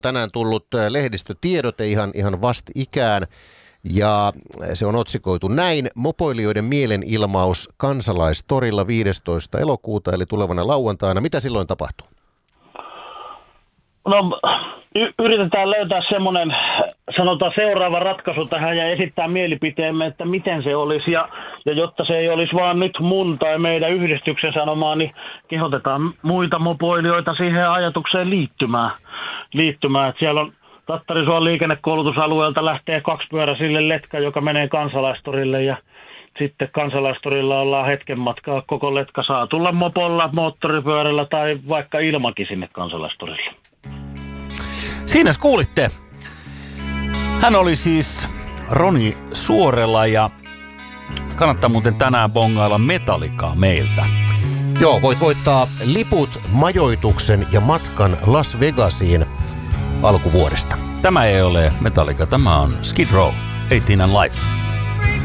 tänään tullut lehdistötiedote ihan vastikään. Ja se on otsikoitu näin: mopoilijoiden mielenilmaus Kansalaistorilla 15. elokuuta, eli tulevana lauantaina. Mitä silloin tapahtuu? No, yritetään löytää semmoinen, sanotaan seuraava ratkaisu tähän ja esittää mielipiteemme, että miten se olisi. Ja jotta se ei olisi vaan nyt mun tai meidän yhdistyksen sanomaa, niin kehotetaan muita mopoilijoita siihen ajatukseen liittymään. Että siellä on Tattarisuon liikennekoulutusalueelta lähtee 2-pyöräisille letka, joka menee Kansalaistorille, ja sitten Kansalaistorilla ollaan hetken matkaa. Koko letka saa tulla mopolla, moottoripyörällä tai vaikka ilmankin sinne Kansalaistorille. Siinä kuulitte. Hän oli siis Roni Suorela ja kannattaa muuten tänään bongailla Metallicaa meiltä. Joo, voit voittaa liput, majoituksen ja matkan Las Vegasiin alkuvuodesta. Tämä ei ole Metallica, tämä on Skid Row, 18 and Life.